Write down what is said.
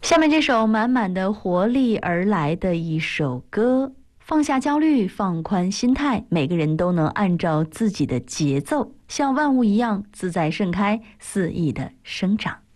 下面这首满满的活力而来的一首歌，放下焦虑，放宽心态，每个人都能按照自己的节奏，像万物一样自在盛开，肆意的生长。